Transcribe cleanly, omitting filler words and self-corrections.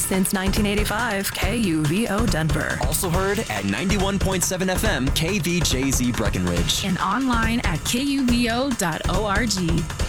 Since 1985, KUVO Denver. Also heard at 91.7 FM KVJZ Breckenridge. And online at kuvo.org.